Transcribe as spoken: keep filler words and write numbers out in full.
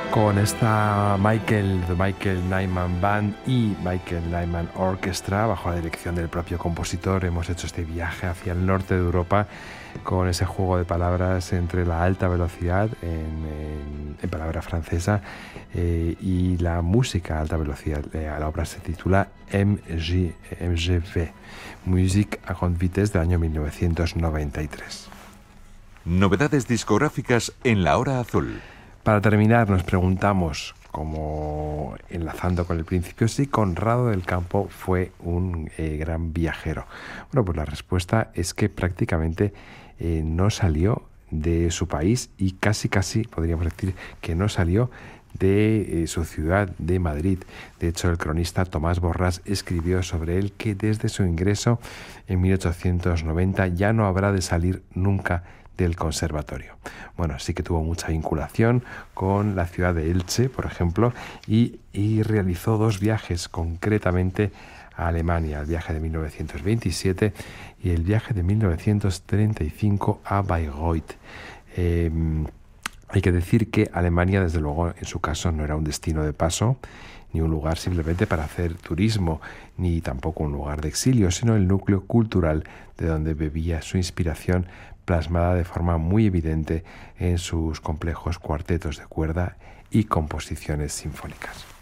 Con esta Michael, The Michael Nyman Band y Michael Nyman Orchestra, bajo la dirección del propio compositor, hemos hecho este viaje hacia el norte de Europa con ese juego de palabras entre la alta velocidad, en, en, en palabra francesa, eh, y la música a alta velocidad. Eh, la obra se titula M G, M G V, Musique à grande vitesse, del año mil novecientos noventa y tres. Novedades discográficas en La Hora Azul. Para terminar, nos preguntamos, como enlazando con el principio, si Conrado del Campo fue un eh, gran viajero. Bueno, pues la respuesta es que prácticamente eh, no salió de su país y casi, casi podríamos decir que no salió de eh, su ciudad, de Madrid. De hecho, el cronista Tomás Borrás escribió sobre él que desde su ingreso en mil ochocientos noventa ya no habrá de salir nunca del conservatorio. Bueno, sí que tuvo mucha vinculación con la ciudad de Elche, por ejemplo, y, y realizó dos viajes, concretamente a Alemania, el viaje de mil novecientos veintisiete y el viaje de mil novecientos treinta y cinco a Bayreuth. Eh, hay que decir que Alemania, desde luego, en su caso, no era un destino de paso, ni un lugar simplemente para hacer turismo, ni tampoco un lugar de exilio, sino el núcleo cultural de donde bebía su inspiración, plasmada de forma muy evidente en sus complejos cuartetos de cuerda y composiciones sinfónicas.